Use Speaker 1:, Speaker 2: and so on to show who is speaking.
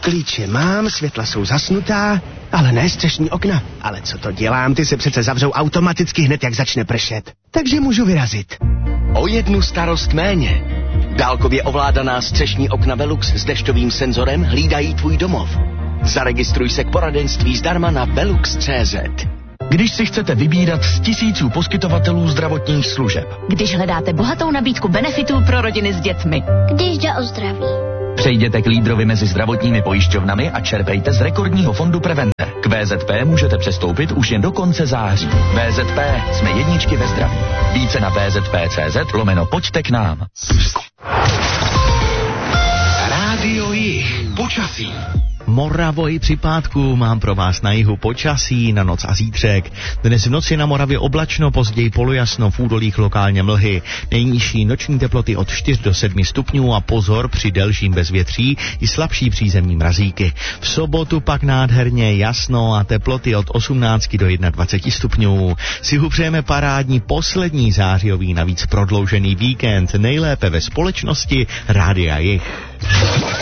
Speaker 1: Klíče mám, světla jsou zasnutá, ale ne střešní okna. Ale co to dělám, ty se přece zavřou automaticky hned, jak začne pršet. Takže můžu vyrazit.
Speaker 2: O jednu starost méně. Dálkově ovládaná střešní okna Velux s dešťovým senzorem hlídají tvůj domov. Zaregistruj se k poradenství zdarma na velux.cz.
Speaker 3: Když si chcete vybírat z tisíců poskytovatelů zdravotních služeb.
Speaker 4: Když hledáte bohatou nabídku benefitů pro rodiny s dětmi.
Speaker 5: Když jde o zdraví.
Speaker 3: Přejděte k lídrovi mezi zdravotními pojišťovnami a čerpejte z rekordního fondu Preventer. K VZP můžete přestoupit už jen do konce září. VZP, jsme jedničky ve zdraví. Více na vzp.cz/pojďte k nám.
Speaker 6: Rádio Jih. Počasí.
Speaker 7: Moravoj při pátku, mám pro vás na jihu počasí, na noc a zítřek. Dnes v noci na Moravě oblačno, později polojasno, v údolích lokálně mlhy. Nejnižší noční teploty od 4 do 7 stupňů a pozor při delším bezvětří i slabší přízemní mrazíky. V sobotu pak nádherně jasno a teploty od 18 do 21 stupňů. Si přejeme parádní poslední zářijový navíc prodloužený víkend, nejlépe ve společnosti Rádia Jih.